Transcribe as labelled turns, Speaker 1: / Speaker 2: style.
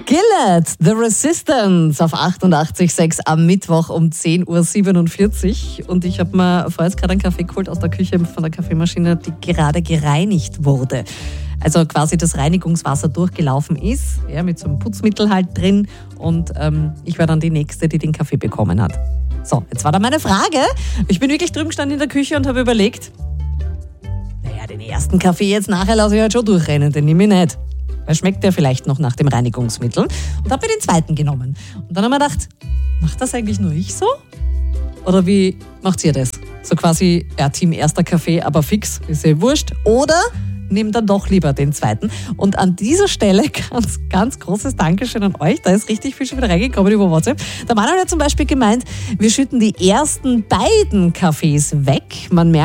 Speaker 1: Skillet, The Resistance auf 88,6 am Mittwoch um 10.47 Uhr. Und ich habe mir vorher jetzt gerade einen Kaffee geholt aus der Küche von der Kaffeemaschine, die gerade gereinigt wurde. Also quasi das Reinigungswasser durchgelaufen ist, ja, mit so einem Putzmittel halt drin. Und ich war dann die Nächste, die den Kaffee bekommen hat. So, jetzt war da meine Frage. Ich bin wirklich drüben gestanden in der Küche und habe überlegt, naja, den ersten Kaffee jetzt nachher lasse ich halt schon durchrennen, den nehme ich nicht. Weil schmeckt der vielleicht noch nach dem Reinigungsmittel. Und habe mir den zweiten genommen. Und dann haben wir gedacht, macht das eigentlich nur ich so? Oder wie macht ihr das? So quasi, ja, Team erster Kaffee, aber fix, ist ja wurscht. Oder nehmt dann doch lieber den zweiten. Und an dieser Stelle ganz großes Dankeschön an euch. Da ist richtig viel schon wieder reingekommen über WhatsApp. Der Manuel hat zum Beispiel gemeint, wir schütten die ersten beiden Kaffees weg. Man merkt,